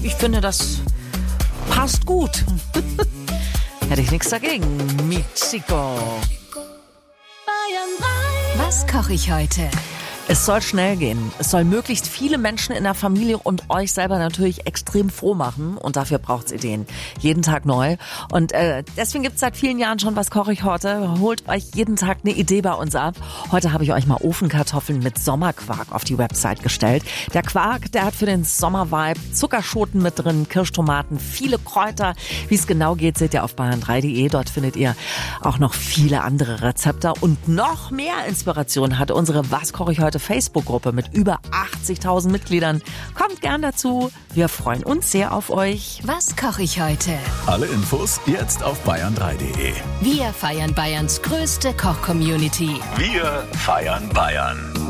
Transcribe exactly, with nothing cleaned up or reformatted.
ich finde, das passt gut. Hätte ich nichts dagegen. Mexiko. Was koche ich heute? Es soll schnell gehen. Es soll möglichst viele Menschen in der Familie und euch selber natürlich extrem froh machen. Und dafür braucht's Ideen. Jeden Tag neu. Und äh, deswegen gibt's seit vielen Jahren schon Was koche ich heute. Holt euch jeden Tag eine Idee bei uns ab. Heute habe ich euch mal Ofenkartoffeln mit Sommerquark auf die Website gestellt. Der Quark, der hat für den Sommervibe Zuckerschoten mit drin, Kirschtomaten, viele Kräuter. Wie es genau geht, seht ihr auf bayern drei punkt de. Dort findet ihr auch noch viele andere Rezepte. Und noch mehr Inspiration hat unsere Was koche ich heute Facebook-Gruppe mit über achtzigtausend Mitgliedern. Kommt gern dazu. Wir freuen uns sehr auf euch. Was koche ich heute? Alle Infos jetzt auf bayern drei punkt de. Wir feiern Bayerns größte Koch-Community. Wir feiern Bayern.